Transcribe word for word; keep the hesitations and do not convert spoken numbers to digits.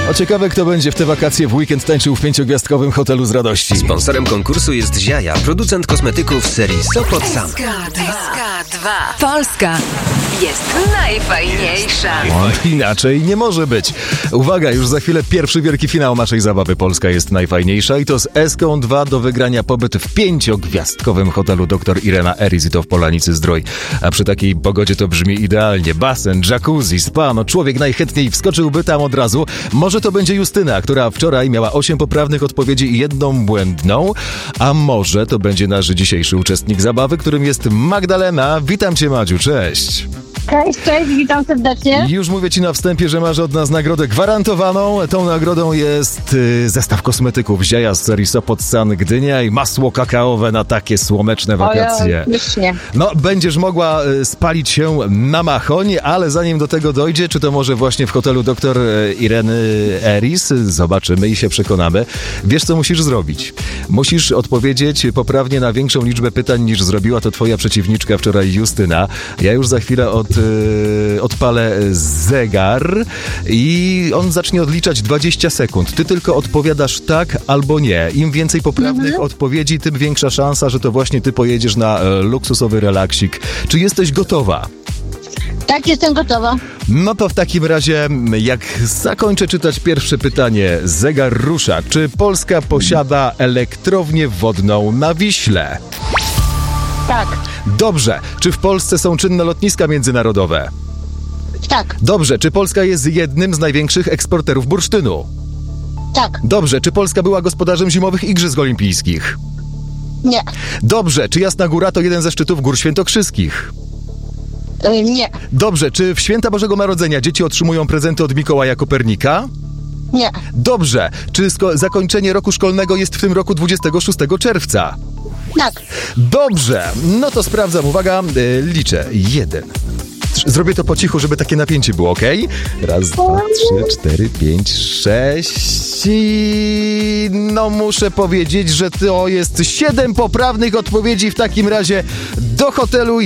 O ciekawe, kto będzie w te wakacje w weekend tańczył w pięciogwiazdkowym hotelu z radości. Sponsorem konkursu jest Ziaja, producent kosmetyków z serii Sopot Sam. S K dwa. Polska jest najfajniejsza. No, inaczej nie może być. Uwaga, już za chwilę pierwszy wielki finał naszej zabawy. Polska jest najfajniejsza i to z S K dwa do wygrania pobyt w pięciogwiazdkowym hotelu dr Irena Eris i to w Polanicy Zdrój. A przy takiej pogodzie to brzmi idealnie. Basen, jacuzzi, spa, no człowiek najchętniej wskoczyłby tam od razu. Może to będzie Justyna, która wczoraj miała osiem poprawnych odpowiedzi i jedną błędną. A może to będzie nasz dzisiejszy uczestnik zabawy, którym jest Magdalena. Witam cię, Madziu, cześć. Cześć, cześć, witam serdecznie. Już mówię ci na wstępie, że masz od nas nagrodę gwarantowaną. Tą nagrodą jest y, zestaw kosmetyków Ziaja z serii Sopot San Gdynia i masło kakaowe na takie słoneczne wakacje. O, pysznie. No, będziesz mogła y, spalić się na machoń, ale zanim do tego dojdzie, czy to może właśnie w hotelu dr Ireny Eris? Zobaczymy i się przekonamy. Wiesz, co musisz zrobić? Musisz odpowiedzieć poprawnie na większą liczbę pytań, niż zrobiła to twoja przeciwniczka wczoraj, Justyna. Ja już za chwilę od odpalę zegar i on zacznie odliczać dwadzieścia sekund. Ty tylko odpowiadasz tak albo nie. Im więcej poprawnych mhm. odpowiedzi, tym większa szansa, że to właśnie ty pojedziesz na luksusowy relaksik. Czy jesteś gotowa? Tak, jestem gotowa. No to w takim razie, jak zakończę czytać pierwsze pytanie, zegar rusza. Czy Polska posiada elektrownię wodną na Wiśle? Tak. Dobrze. Czy w Polsce są czynne lotniska międzynarodowe? Tak. Dobrze. Czy Polska jest jednym z największych eksporterów bursztynu? Tak. Dobrze. Czy Polska była gospodarzem zimowych Igrzysk Olimpijskich? Nie. Dobrze. Czy Jasna Góra to jeden ze szczytów gór świętokrzyskich? Yy, nie. Dobrze. Czy w święta Bożego Narodzenia dzieci otrzymują prezenty od Mikołaja Kopernika? Nie. Dobrze. Czy sko- zakończenie roku szkolnego jest w tym roku dwudziestego szóstego czerwca? Tak. Dobrze. No to sprawdzam. Uwaga. Yy, liczę. Jeden. Zrobię to po cichu, żeby takie napięcie było, okej? Okay? Raz, dwa, trzy, cztery, pięć, sześć i... No muszę powiedzieć, że to jest siedem poprawnych odpowiedzi w takim razie do hotelu.